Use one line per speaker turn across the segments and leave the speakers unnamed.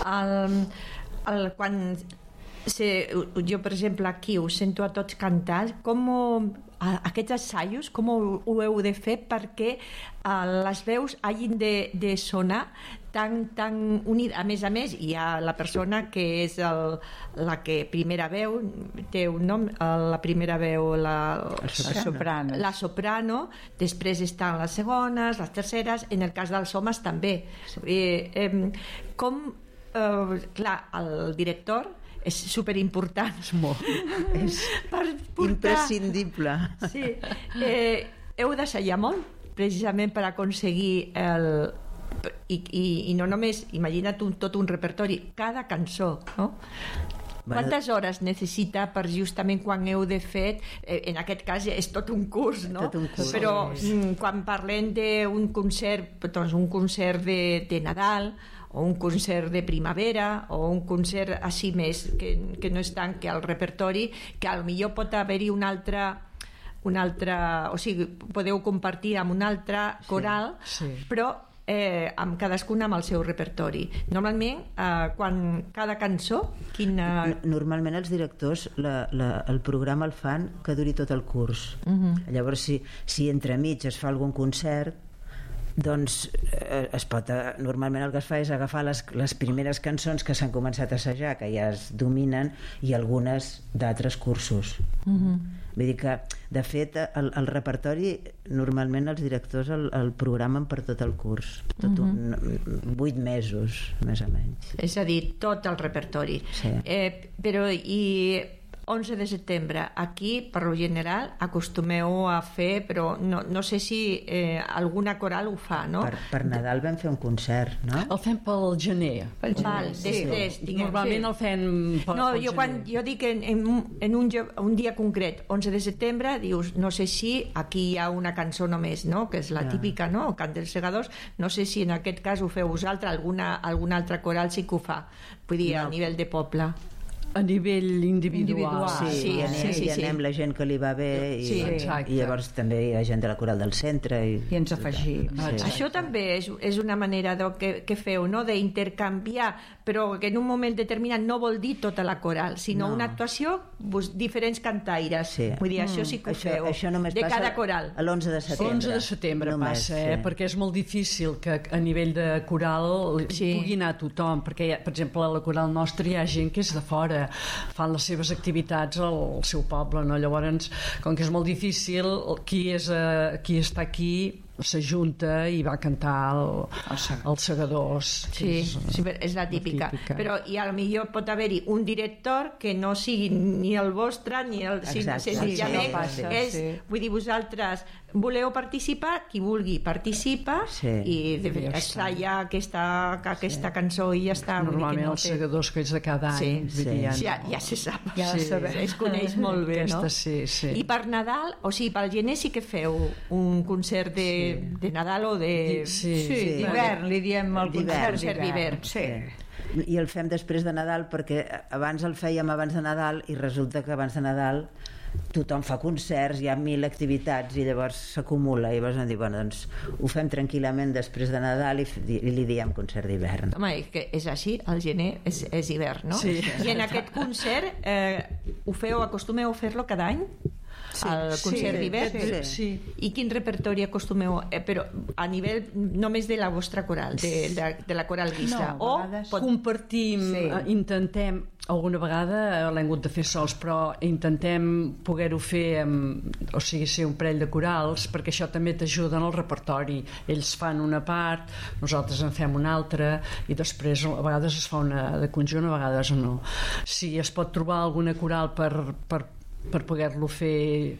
Quan jo, per exemple, aquí us sento a tots cantar, aquests assajos, com ho heu de fer perquè les veus hagin de sonar tan unides? A més, hi ha la persona que és la que primera veu, té un nom, la primera veu, la soprano, després estan les segones, les terceres, en el cas dels homes també. Clar, el director és superimportant.
És molt. És imprescindible.
Sí. Heu d'assajar molt, precisament per aconseguir i no només, imagina't tot un repertori, cada cançó, no? Quantes hores necessita per justament quan heu de fer, en aquest cas és tot un curs, no? Però quan parlem d'un concert, doncs un concert de Nadal, o un concert de primavera, o un concert així més, que no es tanqui al repertori, que potser pot haver-hi un altre, o sigui, podeu compartir amb un altre coral, però amb cadascuna amb el seu repertori. Normalment, quan cada cançó,
Normalment els directors el programa el fan que duri tot el curs. Llavors, si entremig es fa algun concert, doncs normalment el que es fa és agafar les primeres cançons que s'han començat a assajar, que ja es dominen, i algunes d'altres cursos. Vull dir que, de fet, el repertori normalment els directors el programen per tot el curs, 8 mesos més o menys.
És a dir, tot el repertori. Però 11 de setembre, aquí, per lo general, acostumeu a fer, però no sé si alguna coral ho fa, no?
Per Nadal vam fer un concert, no?
El fem pel gener.
Normalment
el fem pel
gener. Quan jo dic en un dia concret, 11 de setembre, dius, no sé si aquí hi ha una cançó només, no? Que és la típica, no? El cant dels segadors. No sé si en aquest cas ho feu vosaltres, algun altre coral sí que ho fa. Vull dir, a nivell de poble.
A nivell individual.
Sí, anem la gent que li va bé, i llavors també hi ha gent de la coral del centre i
ens afegim.
Això també és una manera que feu, no? D'intercanviar, però que en un moment determinat no vol dir tota la coral, sinó una actuació, diferents cantaires. Vull dir, això sí que ho feu, de cada coral.
L'11 de setembre.
L'11 de setembre passa, perquè és molt difícil que a nivell de coral pugui anar tothom, perquè, per exemple, a la coral nostra hi ha gent que és de fora, fan les seves activitats al seu poble, no? Llavors, com que és molt difícil, qui està aquí s'ajunta i va cantar els segadors.
Sí, és la típica. Però potser pot haver-hi un director que no sigui ni el vostre ni el... Vull dir, vosaltres voleu participar, qui vulgui participa, i està ja aquesta cançó i ja està.
Normalment els segadors que és de cada any
ja se sap, es coneix molt bé, no? I per Nadal, o sigui, pel gener sí que feu un concert de Nadal o de...
d'hivern, li diem el concert d'hivern.
I el fem després de Nadal, perquè abans el fèiem abans de Nadal, i resulta que abans de Nadal tothom fa concerts, hi ha 1000 activitats, i llavors s'acumula, i llavors dir, doncs ho fem tranquil·lament després de Nadal i li diem concert d'hivern.
Home, que és així, el gener és hivern, no? I en aquest concert acostumeu a fer-lo cada any? El concert d'hivern? I quin repertori acostumeu? Però a nivell només de la vostra coral, de la coral guista?
O compartim, intentem, alguna vegada l'hem hagut de fer sols, però intentem poder-ho fer ser un parell de corals, perquè això també t'ajuda en el repertori. Ells fan una part, nosaltres en fem una altra, i després a vegades es fa una de conjunt, a vegades no. Si es pot trobar alguna coral per poder-lo fer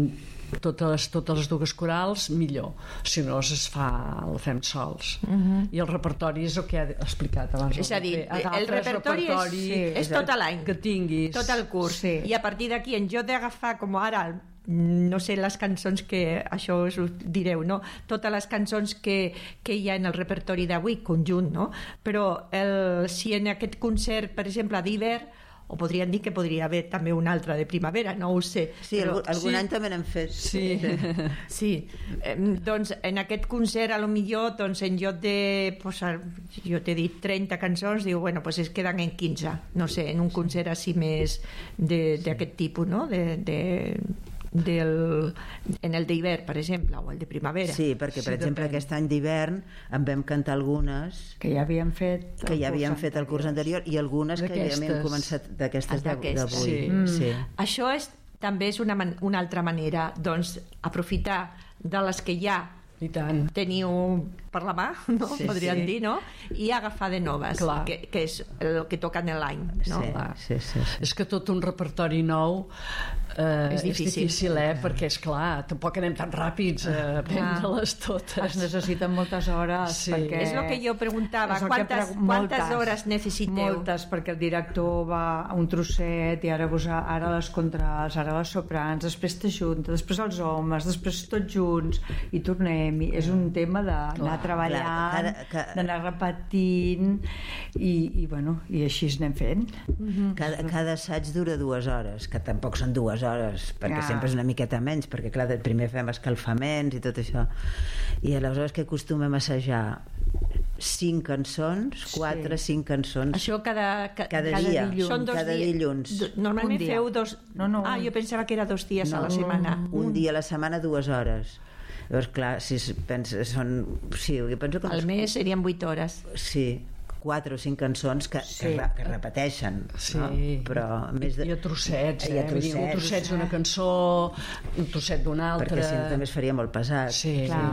totes les dues corals, millor. Si no, la fem sols. I el repertori és el que he explicat abans.
És a dir, el repertori és tot l'any,
que tinguis,
tot el curs, i a partir d'aquí jo he d'agafar, com ara, no sé, les cançons que, això us ho direu, no? Totes les cançons que hi ha en el repertori d'avui, conjunt, no? Però si en aquest concert, per exemple, d'hivern, o podrien dir que podria haver també una altra de primavera, no ho sé.
Sí,
però,
algun any també n'hem fet.
Sí. Doncs en aquest concert a lo millor doncs, en lloc de posar, jo t'he dit 30 cançons, diu, bueno, pues es queden en 15, no sé, en un concert així més d'aquest tipus, no? En el d'hivern, per exemple, o el de primavera.
Sí, perquè, per exemple, aquest any d'hivern en vam cantar algunes
que ja havíem fet
el curs anterior i algunes que ja havíem començat d'aquestes d'avui. Sí.
Això també és una altra manera, doncs, aprofitar de les que ja teniu per la mà, no? Podríem dir, no? I agafar de noves, que és el que toca en l'any, no?
Sí.
És que tot un repertori nou és difícil, perquè és clar, tampoc anem tan ràpids a prendre-les totes.
Es necessiten moltes hores, perquè...
És el que jo preguntava, quantes hores necessiteu?
Moltes, perquè el director va a un trosset i ara les contrals, ara les soprans, després t'ajunta, després els homes, després tots junts i tornem, i és un tema d'anar treballant, d'anar repetint i així anem fent.
Cada assaig dura 2 hores, que tampoc són 2 hores, perquè sempre és una miqueta menys, perquè clar, primer fem escalfaments i tot això, i aleshores que acostumem a assajar 5 cançons, 4-5 cançons.
Això cada
dia.
Dilluns. Són 2
dilluns.
Normalment feu 2... jo pensava que era 2 dies a la setmana.
Un dia a la setmana, 2 hores. Llavors, clar, si penses, són... Sí, jo penso que...
Al mes serien 8 hores.
Sí, 4 o 5 cançons que repeteixen, no? Però més de...
I a trossets, un trosset d'una cançó, un trosset d'una altra...
Perquè si no també es faria molt pesat.
Sí, clar.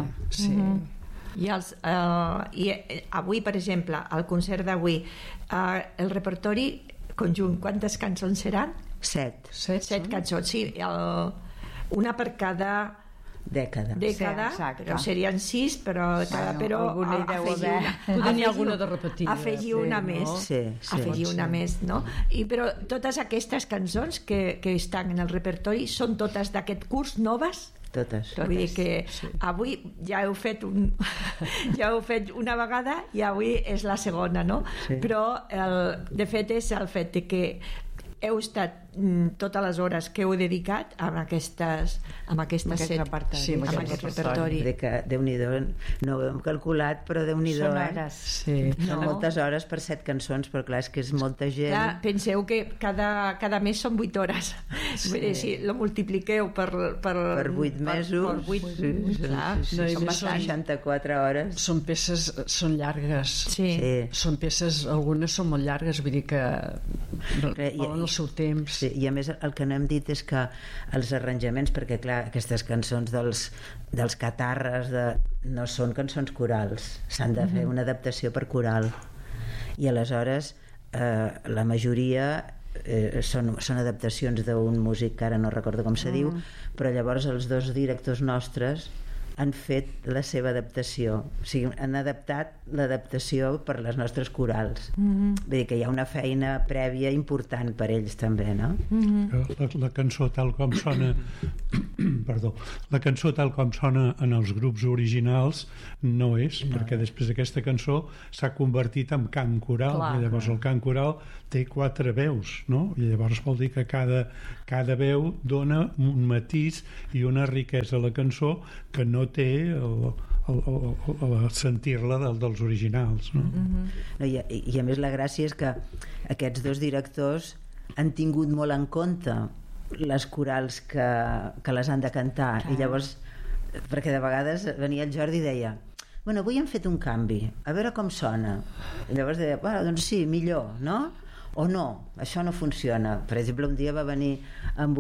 I avui, per exemple, al concert d'avui, el repertori conjunt, quantes cançons seran?
7
cançons, sí. Una per cada... dècada, però serien 6, però
alguna hi deu haver.
Podria n'hi alguna de repetida.
Afegir una més. Afegir una més, no? Però totes aquestes cançons que estan en el repertori són totes d'aquest curs noves?
Totes.
Vull dir que avui ja heu fet una vegada i avui és la segona, no? Però de fet és el fet de que heu estat totes les hores que heu dedicat a aquest repertori.
Déu-n'hi-do, no ho hem calculat, però Déu-n'hi-do.
Són hores.
Són moltes hores per 7 cançons, però clar, és que és molta gent.
Clar, penseu que cada mes són 8 hores. Vull dir, si lo multipliqueu per
8 mesos, són 64 hores.
Són peces, són llargues. Són peces, algunes són molt llargues, vull dir que volen el seu temps.
I a més el que no hem dit és que els arranjaments, perquè clar, aquestes cançons dels catarres no són cançons corals, s'han de fer una adaptació per coral, i aleshores la majoria són adaptacions d'un músic que ara no recordo com se diu, però llavors els 2 directors nostres han fet la seva adaptació, o sigui, han adaptat l'adaptació per les nostres corals. Vull dir que hi ha una feina prèvia important per ells també, no?
La cançó tal com sona la cançó tal com sona en els grups originals no és, perquè després aquesta cançó s'ha convertit en cant coral, i llavors el cant coral té 4 veus, no? I llavors vol dir que cada veu dona un matís i una riquesa a la cançó que no té sentir-la dels originals, no?
I a més la gràcia és que aquests 2 directors han tingut molt en compte les corals que les han de cantar, i llavors, perquè de vegades venia el Jordi i deia bueno, avui hem fet un canvi, a veure com sona, i llavors deia, bueno, doncs sí, millor, no? O no, això no funciona. Per exemple, un dia va venir amb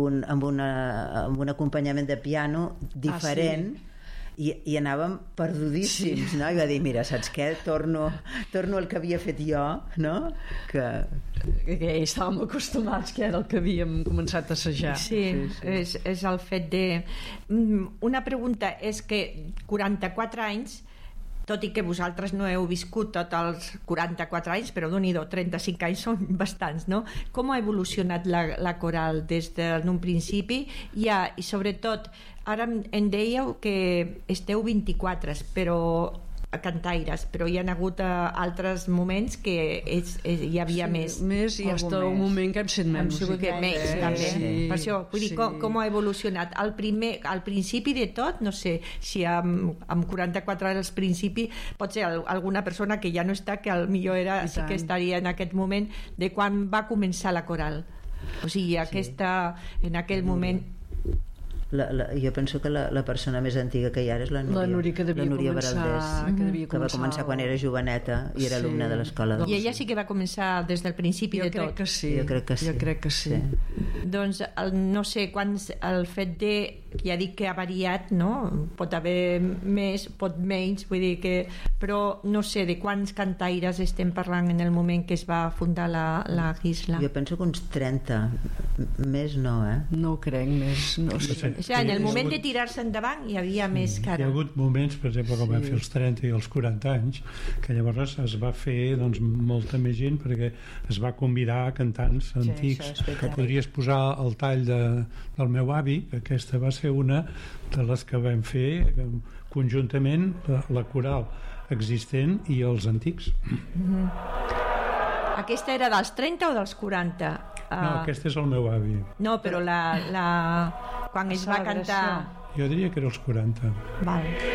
un acompanyament de piano diferent, i anàvem perdudíssims, no? I va dir, mira, saps què? Torno al que havia fet jo, no? Que
estàvem acostumats, que era el que havíem començat a assajar.
És el fet de... Una pregunta és que 44 anys, tot i que vosaltres no heu viscut tots els 44 anys, però Déu-n'hi-do, 35 anys són bastants, no? Com ha evolucionat la coral des d'un principi? I sobretot, ara em dèieu que esteu 24, però cantaires, però hi ha hagut altres moments que hi havia més
i hasta un moment que hem sigut menys
també. Per això, vull dir, com ha evolucionat al principi de tot, no sé si amb 44 anys al principi pot ser alguna persona que ja no està, que potser sí que estaria en aquest moment de quan va començar la coral, o sigui, en aquell moment.
Jo penso que la persona més antiga que hi ha és la Núria,
que devia
Baraldés, que va començar quan era joveneta i era alumna de l'escola.
I ella sí que va començar des del principi de tot.
Jo crec que sí.
Doncs no sé quants, el fet de, ja dic que ha variat, no? Pot haver més, pot menys, vull dir que, però no sé de quants cantaires estem parlant en el moment que es va fundar la Gisla.
Jo penso que uns 30, més no,
No ho crec, més no sé.
O sigui, en el moment de tirar-se endavant hi havia més que ara.
Hi ha hagut moments, per exemple, com vam fer els 30 i els 40 anys, que llavors es va fer molta més gent, perquè es va convidar cantants antics. Podries posar el tall del meu avi, aquesta va ser una de les que vam fer conjuntament, la coral existent i els antics.
Aquesta era dels 30 o dels 40?
No, aquest és el meu avi.
No, però quan es va cantar...
Jo diria que era els 40.
Val.